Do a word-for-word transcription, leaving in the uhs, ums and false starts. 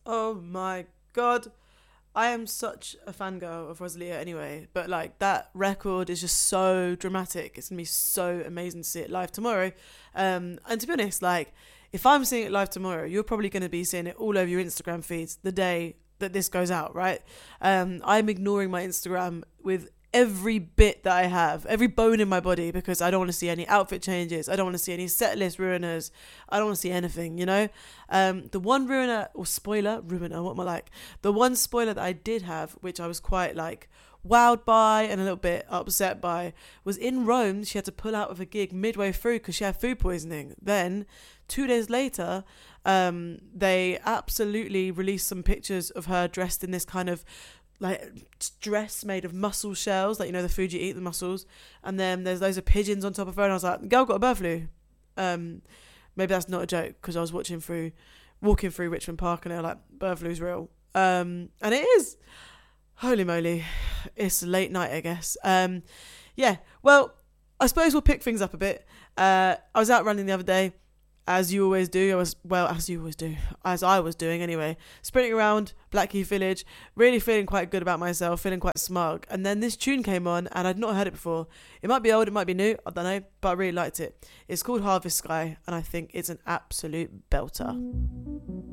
Oh my god. I am such a fangirl of Rosalia anyway, but like that record is just so dramatic. It's gonna be so amazing to see it live tomorrow. Um, and to be honest, like if I'm seeing it live tomorrow, you're probably gonna be seeing it all over your Instagram feeds the day that this goes out, right? Um, I'm ignoring my Instagram with every bit that I have, every bone in my body, because I don't want to see any outfit changes. I don't want to see any set list ruiners. I don't want to see anything, you know? Um, the one ruiner, or spoiler, ruiner, what am I like? The one spoiler that I did have, which I was quite like wowed by and a little bit upset by, was in Rome. She had to pull out of a gig midway through because she had food poisoning. Then, two days later, um, they absolutely released some pictures of her dressed in this kind of like dress made of mussel shells, like, you know, the food you eat, the mussels, and then there's loads of pigeons on top of her, and I was like, girl got a bird flu. Um, maybe that's not a joke, because I was watching through, walking through Richmond Park, and they were like, bird flu's real. Um, and it is. Holy moly. It's late night, I guess. Um, yeah, well, I suppose we'll pick things up a bit. Uh, I was out running the other day, as you always do. I was, well, as you always do, as I was doing anyway, sprinting around Blackheath Village, really feeling quite good about myself, feeling quite smug. And then this tune came on, and I'd not heard it before. It might be old, it might be new, I don't know, but I really liked it. It's called Harvest Sky, and I think it's an absolute belter.